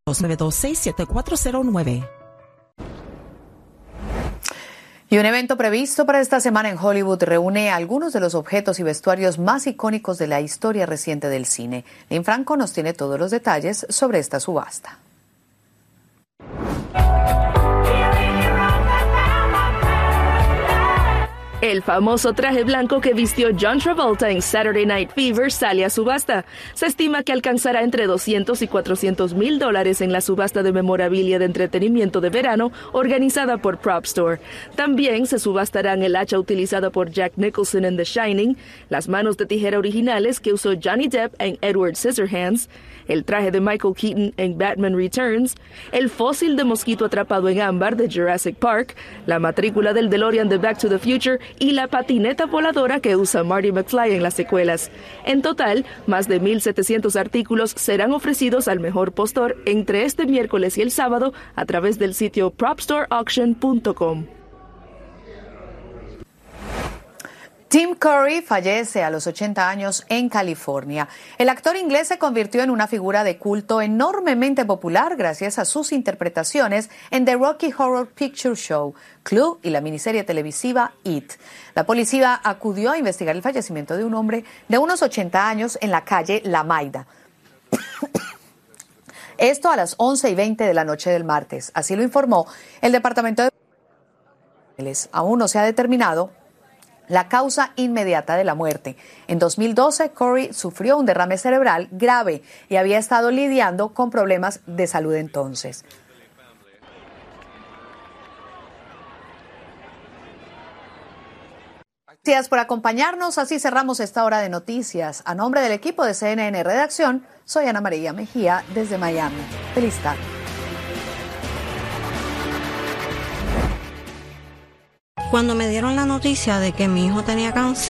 292-6409. Y un evento previsto para esta semana en Hollywood reúne algunos de los objetos y vestuarios más icónicos de la historia reciente del cine. Lynn Franco nos tiene todos los detalles sobre esta subasta. El famoso traje blanco que vistió John Travolta en Saturday Night Fever sale a subasta. Se estima que alcanzará entre $200 y $400,000 en la subasta de memorabilia de entretenimiento de verano organizada por Prop Store. También se subastarán el hacha utilizada por Jack Nicholson en The Shining, las manos de tijera originales que usó Johnny Depp en Edward Scissorhands, el traje de Michael Keaton en Batman Returns, el fósil de mosquito atrapado en ámbar de Jurassic Park, la matrícula del DeLorean de Back to the Future y la patineta voladora que usa Marty McFly en las secuelas. En total, más de 1,700 artículos serán ofrecidos al mejor postor entre este miércoles y el sábado a través del sitio propstoreauction.com. Tim Curry fallece a los 80 años en California. El actor inglés se convirtió en una figura de culto enormemente popular gracias a sus interpretaciones en The Rocky Horror Picture Show, Clue y la miniserie televisiva It. La policía acudió a investigar el fallecimiento de un hombre de unos 80 años en la calle La Maida. Esto a las 11:20 de la noche del martes. Así lo informó el Departamento de Policía. Aún no se ha determinado la causa inmediata de la muerte. En 2012, Curry sufrió un derrame cerebral grave y había estado lidiando con problemas de salud entonces. Gracias por acompañarnos. Así cerramos esta hora de noticias. A nombre del equipo de CNN Redacción, soy Ana María Mejía desde Miami. Feliz tarde. Cuando me dieron la noticia de que mi hijo tenía cáncer,